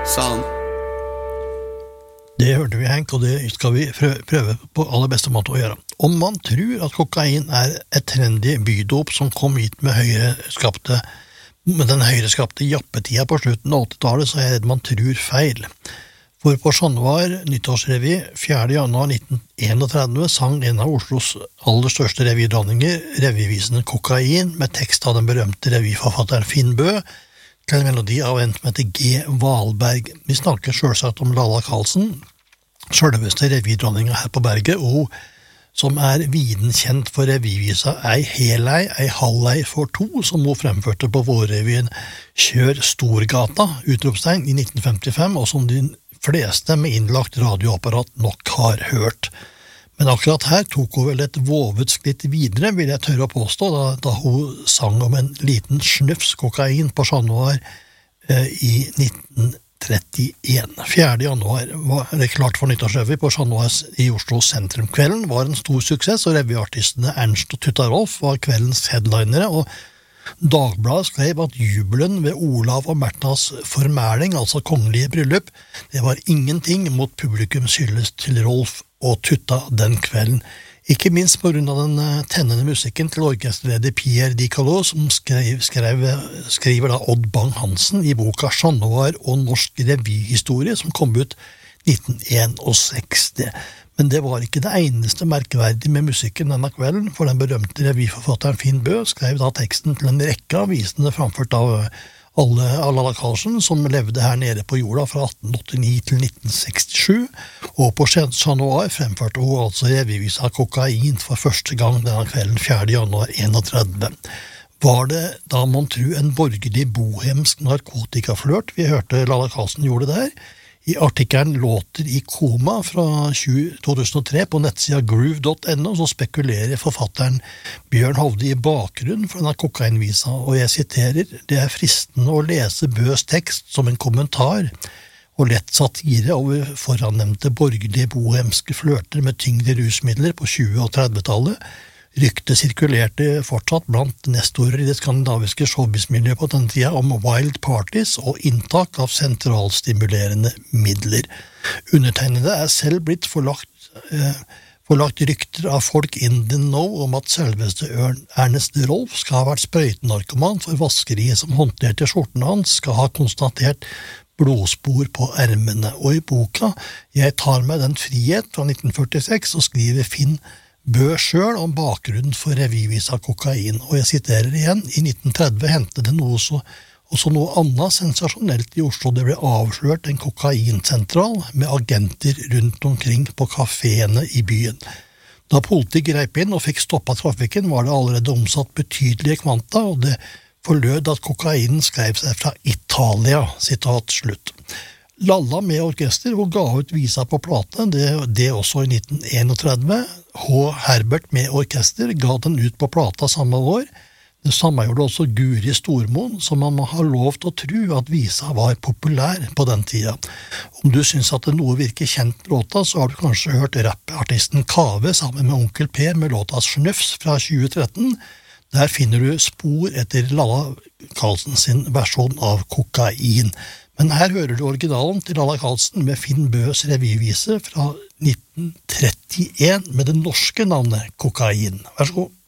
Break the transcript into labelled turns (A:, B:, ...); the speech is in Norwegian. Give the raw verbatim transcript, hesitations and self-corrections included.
A: sa han.
B: Det hørte vi, Henk, og det skal vi prøve på aller beste måte å gjøre. Om man tror at kokain er et trendy bydop som kom hit med, høyreskapte, med den høyreskapte jappetida på slutten av åttitallet, så er det man tror feil. For på Januar nyttårsrevy fjerde januar nitten trettien sang en av Oslos aller største revydronninger revyvisen Kokain med tekst av den berømte revyforfatteren Finn Bø til en melodi av en som heter G. Valberg. Vi snakker selvsagt om Lalla Karlsen, selveste revydronninga her på berget, og som er viden kjent for revyvisa Ei helei, ei halvei for to, som hun fremførte på vårrevyen Kjør Storgata, utropstegn i nitten femtifem, og som de fleste med innlagt radioapparat nok har hørt. Men akkurat her tok hun vel et vovet skritt videre, vil jeg tørre å påstå, da, da hun sang om en liten snufs kokain på januar eh, i nitten trettien. fjerde januar var det klart for nyttårsrevy på januar i Oslo sentrum. Kvelden var en stor suksess, og revyartistene Ernst og Tutta Rolf var kveldens headlinere, og Dagbladet skrev at jubelen ved Olav og Märthas formæling, altså kongelige bryllup, det var ingenting mot publikums hyllest til Rolf og Tutta den kvelden. Ikke minst på grunn av den tennende musikken til orkesterleder Pierre Dicalot, som skrev, skrev, skriver da Odd Bang-Hansen i boka Januar og norsk revyhistorie, som kom ut nitten sekstién. Men det var ikke det eneste merkeverdige med musikken denne kvelden, for den berømte revyforfatteren Finn Bø skrev da teksten til en rekke av visene framført av alle av Lalla Karlsen, som levde her nede på jorda fra atten åttini til nitten sekstisju, og på januar fremførte hun altså revyvisa Kokain for første gang denne kvelden fjerde januar trettien. Var det da man tro en borgerlig bohemsk narkotikaflørt vi hørte Lalla Karlsen gjorde der? I artikkelen Låter i koma fra to tusen og tre på nettsida groove punktum no så spekulerer forfatteren Bjørn Hovde i bakgrunnen for denne kokainvisa, og jeg siterer: «Det er fristende å lese Bøs tekst som en kommentar og lett satire over forannevnte borgerlige bohemske flørter med tyngre rusmidler på tjue- og trettitallet. Ryktet sirkulerte fortsatt blant nestorer i det skandinaviske showbizmiljøet på denne tida om wild parties og inntak av sentralstimulerende midler. Undertegnede er selv blitt forlagt, eh, forlagt rykter av folk in the know om at selveste Ernest Rolf skal ha vært sprøytenarkoman, for vaskeriet som håndterte skjorten hans skal ha konstatert blodspor på ermene. Og i boka Jeg tar meg den frihet fra nitten førtiseks så skriver Finn Bø selv om bakgrunnen for revyvisa Kokain, og jeg siterer igjen: «I nitten tretti hentet det noe så, også noe annet sensasjonelt i Oslo. Det ble avslørt en kokainsentral med agenter rundt omkring på kaféene i byen. Da politiet grep inn og fikk stoppet trafikken, var det allerede omsatt betydelige kvanta, og det forlød at kokainen skrev seg fra Italia.» Sitat slutt. Lalla med orkester, hun ga ut visa på plate, det, det også i nitten trettien. H. Herbert med orkester ga den ut på plata samme år. Det samme gjorde også Guri Stormoen, så man må ha lov til å tro at visa var populær på den tida. Om du syns at det noe virker kjent låta, så har du kanskje hørt rappartisten Kave sammen med Onkel P med låta Snufs fra tjue tretten. Der finner du spor etter Lalla Karlsen sin versjon av Kokain. Men her hører du originalen til Lalla Karlsen med Finn Bøs revyvise fra nitten trettien med det norske navnet Kokain. Vær så god.